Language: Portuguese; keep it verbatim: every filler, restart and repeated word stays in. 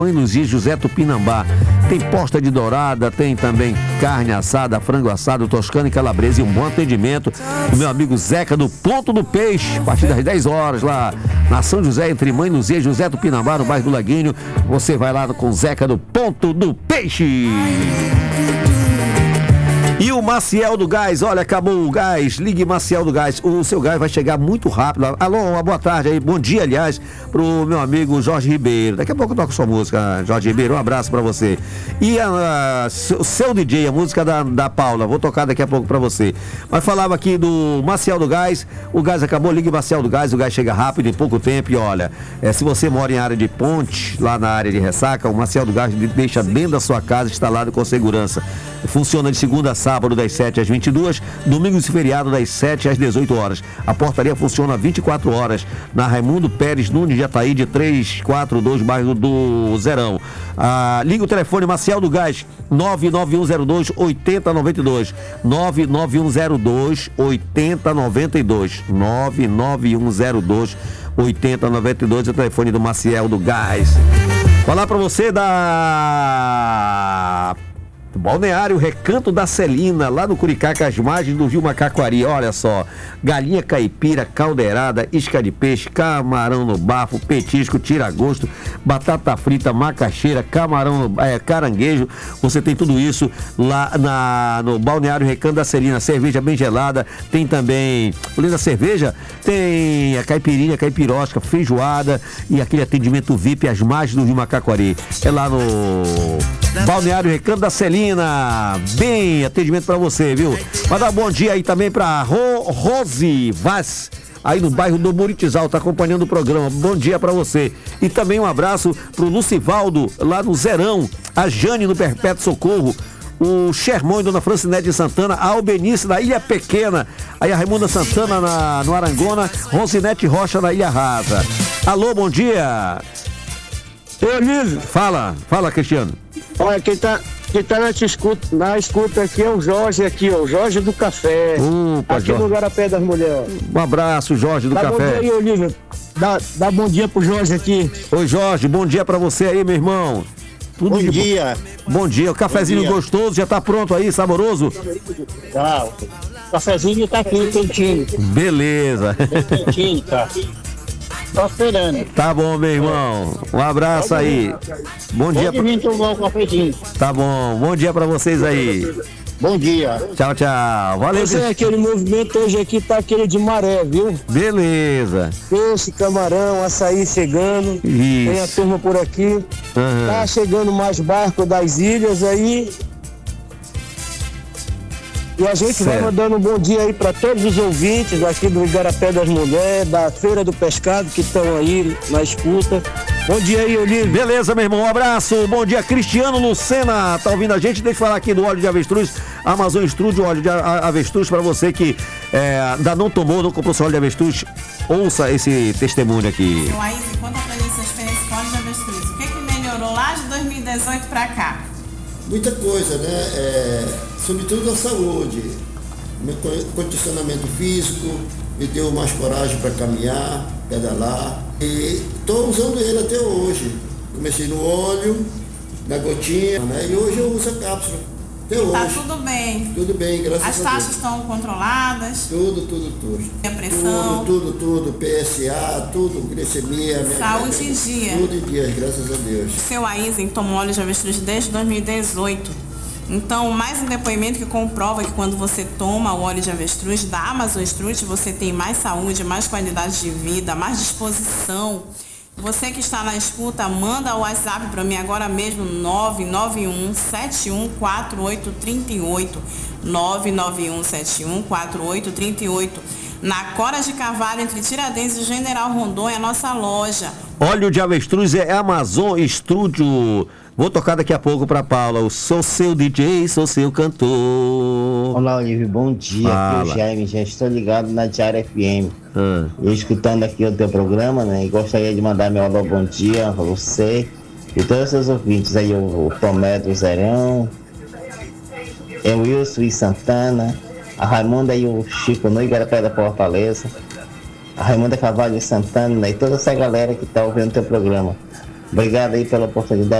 Luzia José Tupinambá. Tem posta de dourada, tem também carne assada, frango assado, toscana e calabresa e um bom atendimento do meu amigo Zeca do Ponto do Peixe, a partir das dez horas lá na São José, entre Mãe Luzia e José Tupinambá, no bairro do Laguinho. Você vai lá com Zeca do Ponto do Peixe. E o Maciel do Gás, olha, acabou o gás, ligue Maciel do Gás, o seu gás vai chegar muito rápido. Alô, uma boa tarde aí, bom dia, aliás, pro meu amigo Jorge Ribeiro. Daqui a pouco eu toco sua música, Jorge Ribeiro, um abraço pra você. E a, a, o seu D J, a música da, da Paula, vou tocar daqui a pouco pra você. Mas falava aqui do Maciel do Gás, o gás acabou, ligue Maciel do Gás, o gás chega rápido, em pouco tempo. E olha, é, se você mora em área de ponte, lá na área de Ressaca, o Maciel do Gás deixa dentro da sua casa, instalado com segurança. Funciona de segunda a sábado, das sete às vinte e duas, domingos e feriado, das sete às dezoito horas. A portaria funciona vinte e quatro horas, na Raimundo Pérez Nunes de Ataíde, trezentos e quarenta e dois, bairro do Zerão. Ah, liga o telefone Maciel do Gás, nove nove um zero dois, oito zero nove dois, nove nove um zero dois, oito zero nove dois, nove nove um zero dois, oito zero nove dois, é o telefone do Maciel do Gás. Falar pra você da Balneário Recanto da Celina, lá no Curicaca, às margens do Rio Macaquari. Olha só, galinha caipira, caldeirada, isca de peixe, camarão no bafo, petisco, tira-gosto, batata frita, macaxeira, camarão no, é, caranguejo. Você tem tudo isso lá na, no Balneário Recanto da Celina. Cerveja bem gelada, tem também, além da cerveja, tem a caipirinha, caipirosca, feijoada e aquele atendimento V I P às margens do Rio Macaquari. É lá no Balneário Recanto da Celina. Bem, atendimento pra você, viu? Mandar um bom dia aí também pra Ro, Rose Vaz, aí no bairro do Buritizal, tá acompanhando o programa. Bom dia pra você. E também um abraço pro Lucivaldo, lá no Zerão, a Jane no Perpétuo Socorro, o Xermão e Dona Francinete de Santana, a Albenice da Ilha Pequena, aí a Raimunda Santana na, no Arangona, Rosinete Rocha na Ilha Rasa. Alô, bom dia. Ô, Nível. Fala, fala, Cristiano. Olha, quem tá, quem tá na escuta, na escuta aqui é o Jorge aqui, ó, o Jorge do Café. Opa, aqui Jorge. no Garapé das Mulheres. Um abraço, Jorge do dá Café. Bom dia aí, Olívia. Dá, dá bom dia pro Jorge aqui. Oi, Jorge, bom dia pra você aí, meu irmão. Tudo bom de dia. Bo... Bom dia, o cafezinho dia. Gostoso, já tá pronto aí, saboroso? Tá, o cafezinho tá aqui, quentinho. Beleza. Bem quentinho, tá. Tô esperando. Tá bom, meu irmão. Um abraço Pode aí. Vir. Bom dia. Pode vir tomar um cafezinho. Tá bom. Bom dia pra vocês aí. Bom dia. Tchau, tchau. Valeu. Esse é aquele movimento hoje aqui, tá aquele de maré, viu? Beleza. Peixe, camarão, açaí chegando. Isso. Tem a turma por aqui. Uhum. Tá chegando mais barco das ilhas aí. E a gente certo. vai mandando um bom dia aí para todos os ouvintes aqui do Igarapé das Mulheres, da Feira do Pescado, que estão aí na escuta. Bom dia aí, Olívio. Beleza, meu irmão, um abraço. Bom dia, Cristiano Lucena, tá ouvindo a gente? Deixa eu falar aqui do óleo de avestruz, Amazon Estúdio, óleo de avestruz, para você que é, ainda não tomou, não comprou seu óleo de avestruz, ouça esse testemunho aqui. Seu Aíse, conta pra gente sua experiência com óleo de avestruz. O que que melhorou lá de dois mil e dezoito para cá? Muita coisa, né? É, sobretudo a saúde, meu condicionamento físico, me deu mais coragem para caminhar, pedalar. E estou usando ele até hoje. Comecei no óleo, na gotinha, né? E hoje eu uso a cápsula. Até hoje. Tá tudo bem. Tudo bem, graças As a Deus. As taxas estão controladas? Tudo, tudo, tudo. A pressão? Tudo, tudo, tudo. P S A, tudo, glicemia. Saúde em dia. Tudo em dia, graças a Deus. Seu Aísen toma óleo de avestruz desde dois mil e dezoito. Então, mais um depoimento que comprova que quando você toma o óleo de avestruz da Amazon Estúdio, você tem mais saúde, mais qualidade de vida, mais disposição. Você que está na escuta, manda o WhatsApp para mim agora mesmo, nove nove um sete um quatro oito três oito, nove nove um sete um quatro oito três oito. Na Cora de Carvalho, entre Tiradentes e General Rondon, é a nossa loja. Óleo de avestruz é Amazon Estúdio. Vou tocar daqui a pouco para Paula. Eu sou seu D J, sou seu cantor. Olá, Olívio, bom dia. Fala. Aqui é o Jaime, já estou ligado na Diária F M. Hum. E escutando aqui o teu programa, né? E gostaria de mandar meu alô bom dia a você e todos os seus ouvintes aí, o, o Tomé do Zerão, é o Wilson e Santana, a Raimunda e o Chico no Igarapé da Fortaleza, a Raimunda Carvalho e Santana, né? E toda essa galera que está ouvindo o teu programa. Obrigado aí pela oportunidade.